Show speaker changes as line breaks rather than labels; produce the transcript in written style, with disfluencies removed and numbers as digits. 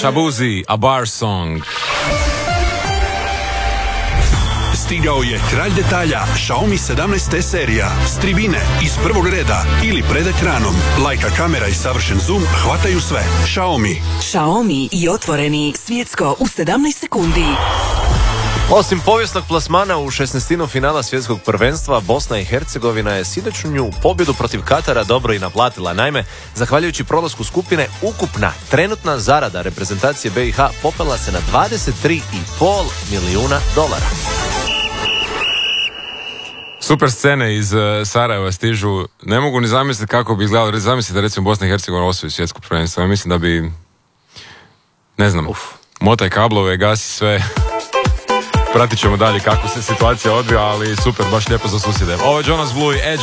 Shabuzi, A Bar Song.
Stigao je kralj detalja Xiaomi 17T serija s tribine, iz prvog reda ili pred ekranom. Lajka kamera i savršen zoom hvataju sve.
Xiaomi i otvoreni svjetsko u 17 sekundi.
Osim povijesnog plasmana u 16. finala svjetskog prvenstva, Bosna i Hercegovina je sinoćnju pobjedu protiv Katara dobro i naplatila. Naime, zahvaljujući prolasku skupine, ukupna trenutna zarada reprezentacije BiH popela se na $23,5 milijuna.
Super scene iz Sarajeva stižu. Ne mogu ni zamisliti kako bi izgledalo. Zamislite recimo Bosna i Hercegovina osvoji svjetsko prvenstvo. Ja mislim da bi, ne znam, motaj kablove, gasi sve. Pratit ćemo dalje kako se situacija odvija, ali super, baš lijepo za susjede. Ovo je Jonas Blue, Edge